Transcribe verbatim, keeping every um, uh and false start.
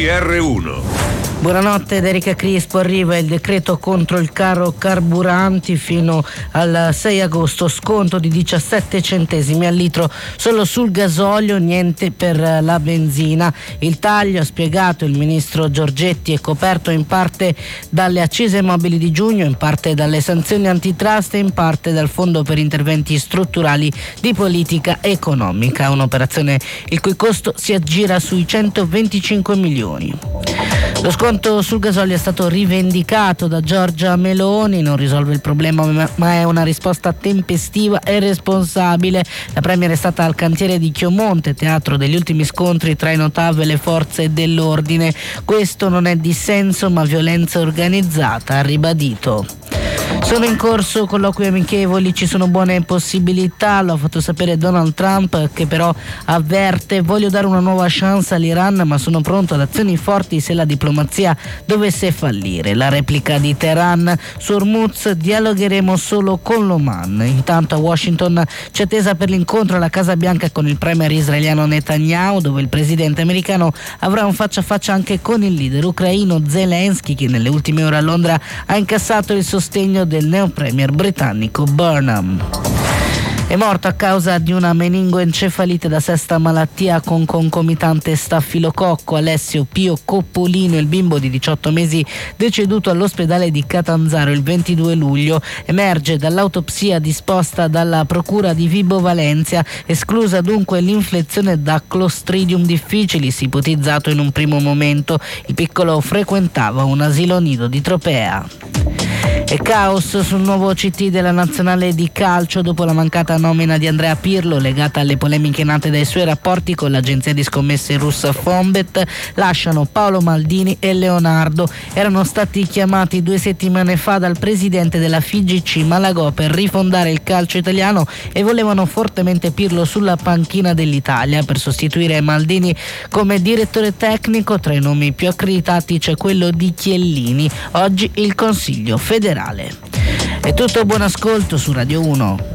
G R uno. Buonanotte da Erika Crispo. Arriva il decreto contro il caro carburanti fino al sei agosto, sconto di diciassette centesimi al litro solo sul gasolio, niente per la benzina. Il taglio, ha spiegato il ministro Giorgetti, è coperto in parte dalle accise mobili di giugno, in parte dalle sanzioni antitrust e in parte dal fondo per interventi strutturali di politica economica, un'operazione il cui costo si aggira sui centoventicinque milioni. Lo sconto sul gasolio è stato rivendicato da Giorgia Meloni, non risolve il problema ma è una risposta tempestiva e responsabile. La premier è stata al cantiere di Chiomonte, teatro degli ultimi scontri tra i Notav e le forze dell'ordine. Questo non è dissenso ma violenza organizzata, ha ribadito. Sono in corso colloqui amichevoli, ci sono buone possibilità, lo ha fatto sapere Donald Trump, che però avverte: voglio dare una nuova chance all'Iran ma sono pronto ad azioni forti se la diplomazia dovesse fallire. La replica di Teheran: su Hormuz dialogheremo solo con l'Oman. Intanto a Washington c'è attesa per l'incontro alla Casa Bianca con il premier israeliano Netanyahu, dove il presidente americano avrà un faccia a faccia anche con il leader ucraino Zelensky, che nelle ultime ore a Londra ha incassato il sostegno del neo premier britannico Burnham. È morto a causa di una meningoencefalite da sesta malattia con concomitante staffilococco Alessio Pio Coppolino, il bimbo di diciotto mesi deceduto all'ospedale di Catanzaro il ventidue luglio. Emerge dall'autopsia disposta dalla procura di Vibo Valentia, esclusa dunque l'infezione da Clostridium difficilis, ipotizzato in un primo momento. Il piccolo frequentava un asilo nido di Tropea. E caos sul nuovo C T della nazionale di calcio dopo la mancata nomina di Andrea Pirlo, legata alle polemiche nate dai suoi rapporti con l'agenzia di scommesse russa Fonbet. Lasciano Paolo Maldini e Leonardo. Erano stati chiamati due settimane fa dal presidente della F I G C Malagò per rifondare il calcio italiano e volevano fortemente Pirlo sulla panchina dell'Italia per sostituire Maldini come direttore tecnico. Tra i nomi più accreditati c'è quello di Chiellini. Oggi il Consiglio federale. È tutto, buon ascolto su Radio uno.